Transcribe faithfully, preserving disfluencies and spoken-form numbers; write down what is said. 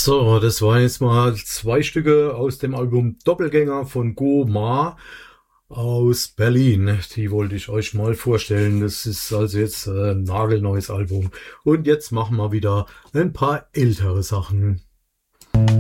So, das waren jetzt mal zwei Stücke aus dem Album Doppelgänger von Go Ma aus Berlin. Die wollte ich euch mal vorstellen. Das ist also jetzt äh, ein nagelneues Album. Und jetzt machen wir wieder ein paar ältere Sachen.